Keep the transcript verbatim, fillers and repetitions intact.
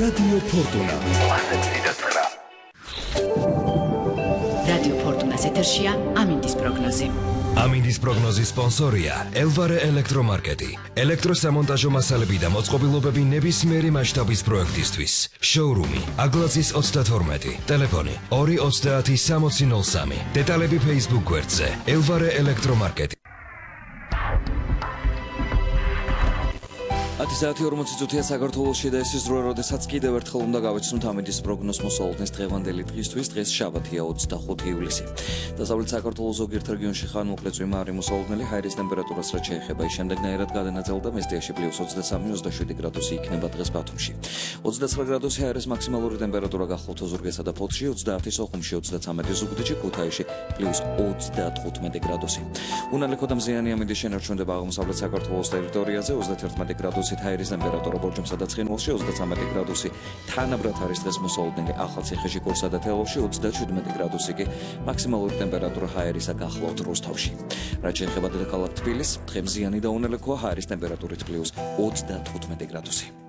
რადიო ფორტუნა. რადიო ფორტუნას ეთერშია ამინდის პროგნოზი. ამინდის პროგნოზის სპონსორია ელვარე ელექტრომარკეტი. ელექტროსამონტაჟო მასალები და მოწყობილობები ნებისმიერი მასშტაბის პროექტისთვის. შოურუმი აგლაძის ოცდათორმეტი. ტელეფონი ორი ოცდაათი სამოცი ნოლ სამი. დეტალები Facebook გვერდზე ელვარე ელექტრომარკეტი. ათი საათი ორმოცი წუთია საქართველოში და ეს ის დროა, როდესაც კიდევ ერთხელ უნდა გავეცნოთ ამინდის პროგნოზ მოსალოდნეს დღევანდელი დღისთვის. დღეს შაბათია ოცდახუთი ივლისი. დასავლეთ საქართველოს ზოგიერთ რეგიონში ხანმოკლე წვიმა არის მოსალოდნელი, ჰაერის ტემპერატურას რაც შეეხება ის შემდეგნაირად გადანაწილდა მესტიაში პლუს ოცდასამი ოცდაშვიდი გრადუსი იქნება დღეს ბათუმში. ოცდაცხრა გრადუსი ჰაერის მაქსიმალური ტემპერატურა გახლავთ ოზურგესა და ფოთში, ოცდაათი სოხუმში, ოცდაცამეტი ზუგდიდში, ქუთაისში პლუს ოცდათხუთმეტი გრადუსი. უნალექო და მზიანი ამინდის შენარჩუნდება აღმოსავლეთ საქართველოს ტერიტორიაზე ოცდათერთმეტი გრადუსი. ჰაერის ტემპერატურა ბორჯომსა და ცხინვალში ოცდაცამეტი გრადუსი, თანაბრად არის დღეს მოსალოდნელი ახალციხეში, გორსა და თელავში ოცდაშვიდმეტი გრადუსი კი მაქსიმალური ტემპერატურა ჰაერისა გახლავთ რუსთავში. რაც შეეხება დედაქალაქ თბილისს, დღემზიანი და უნალექოა, ჰაერის ტემპერატურით პლუს ოცდათხუთმეტი გრადუსი.